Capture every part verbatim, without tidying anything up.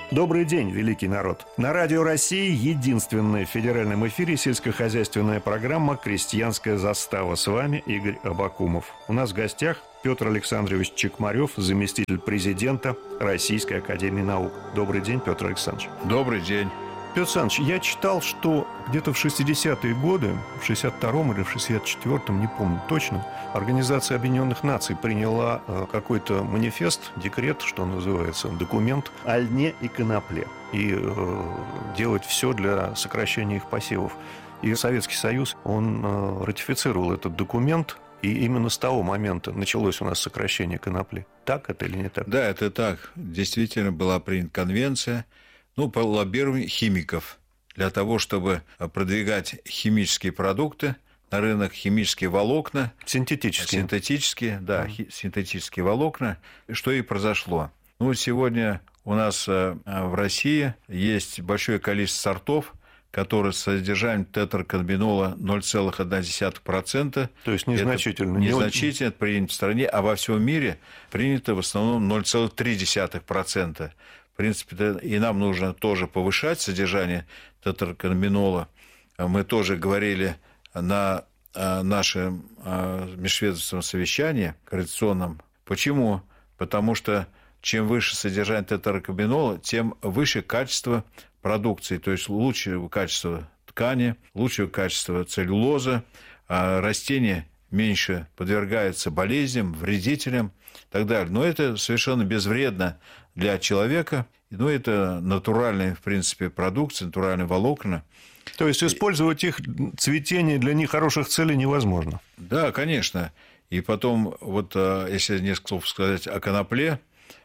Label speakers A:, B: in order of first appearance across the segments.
A: Добрый день, великий народ. На Радио России единственная в федеральном эфире сельскохозяйственная программа «Крестьянская застава». С вами Игорь Абакумов. У нас в гостях Петр Александрович Чекмарев, заместитель президента Российской академии наук. Добрый день, Петр Александрович.
B: Добрый день.
A: Петр Александрович, я читал, что где-то в шестидесятые годы, в шестьдесят втором или в шестьдесят четвёртом, не помню точно, Организация Объединенных Наций приняла какой-то манифест, декрет, что называется, документ о льне и конопле. И э, делать все для сокращения их посевов. И Советский Союз, он э, ратифицировал этот документ, и именно с того момента началось у нас сокращение конопли. Так это или не так?
B: Да, это так. Действительно была принята конвенция, ну, по лоббированию химиков для того, чтобы продвигать химические продукты на рынок, химические волокна.
A: Синтетические.
B: Синтетические, да, mm. синтетические волокна. Что и произошло. Ну, сегодня у нас в России есть большое количество сортов, которые с содержанием тетраканабинола ноль целых одна десятая процента.
A: То есть незначительно.
B: Это незначительно это принято в стране, а во всем мире принято в основном ноль целых три десятых процента. В принципе, и нам нужно тоже повышать содержание тетраканабинола. Мы тоже говорили на нашем межведомственном совещании координационном. Почему? Потому что чем выше содержание тетраканабинола, тем выше качество продукции, то есть лучшее качество ткани, лучшее качество целлюлозы, растения меньше подвергаются болезням, вредителям и так далее. Но это совершенно безвредно для человека. Ну, это натуральная, в принципе, продукция, натуральные волокна.
A: То есть использовать их цветение для нехороших целей невозможно?
B: Да, конечно. И потом, вот если несколько слов сказать о конопле,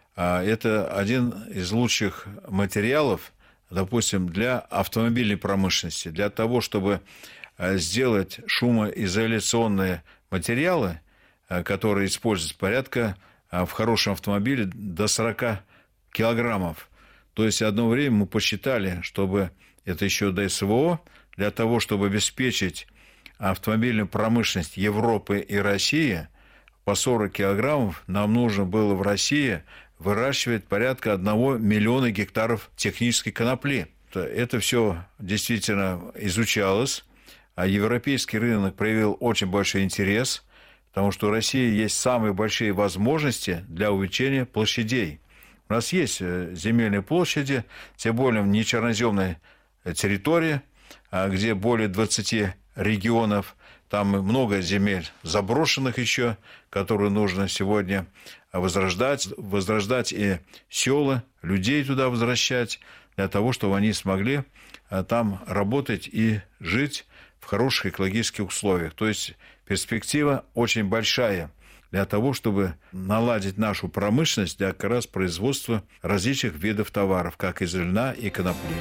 B: это один из лучших материалов, допустим, для автомобильной промышленности, для того, чтобы сделать шумоизоляционные материалы, которые используются порядка в хорошем автомобиле до сорок килограммов. То есть одно время мы посчитали, чтобы это еще до СВО, для того, чтобы обеспечить автомобильную промышленность Европы и России по сорок килограммов, нам нужно было в России выращивать порядка одного миллиона гектаров технической конопли. Это все действительно изучалось, а европейский рынок проявил очень большой интерес, потому что у России есть самые большие возможности для увеличения площадей. У нас есть земельные площади, тем более в нечерноземной территории, где более двадцати регионов, там много земель заброшенных еще, которые нужно сегодня возрождать, возрождать и села, людей туда возвращать, для того, чтобы они смогли там работать и жить в хороших экологических условиях. То есть перспектива очень большая для того, чтобы наладить нашу промышленность для как раз производства различных видов товаров, как из льна и конопли.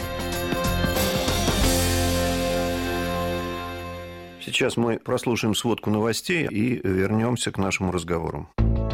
A: Сейчас мы прослушаем сводку новостей и вернемся к нашему разговору.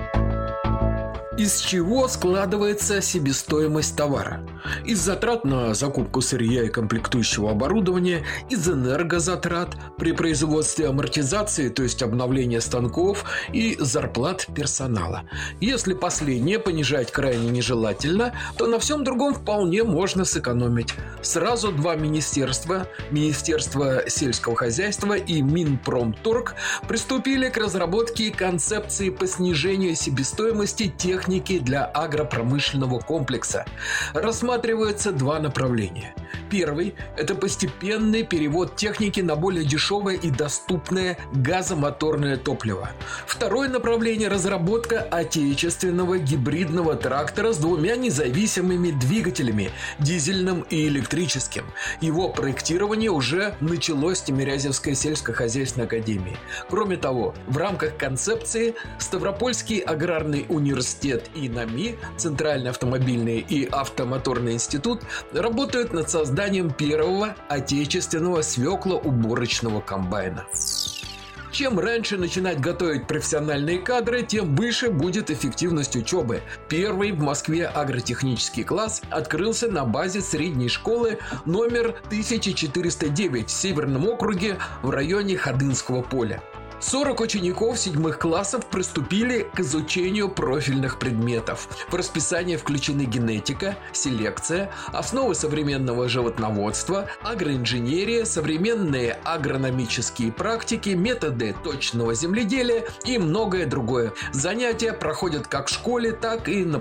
C: Из чего складывается себестоимость товара? Из затрат на закупку сырья и комплектующего оборудования, из энергозатрат при производстве амортизации, то есть обновления станков, и зарплат персонала. Если последнее понижать крайне нежелательно, то на всем другом вполне можно сэкономить. Сразу два министерства, Министерство сельского хозяйства и Минпромторг, приступили к разработке концепции по снижению себестоимости техники для агропромышленного комплекса. Рассматриваются два направления. Первый – это постепенный перевод техники на более дешевое и доступное газомоторное топливо. Второе направление – разработка отечественного гибридного трактора с двумя независимыми двигателями – дизельным и электрическим. Его проектирование уже началось в Тимирязевской сельскохозяйственной академии. Кроме того, в рамках концепции Ставропольский аграрный университет и НАМИ, Центральный автомобильный и автомоторный институт, работают над созданием первого отечественного свеклоуборочного комбайна. Чем раньше начинать готовить профессиональные кадры, тем выше будет эффективность учебы. Первый в Москве агротехнический класс открылся на базе средней школы номер тысяча четыреста девять в Северном округе в районе Ходынского поля. сорок учеников седьмых классов приступили к изучению профильных предметов. В расписание включены генетика, селекция, основы современного животноводства, агроинженерия, современные агрономические практики, методы точного земледелия и многое другое. Занятия проходят как в школе, так и на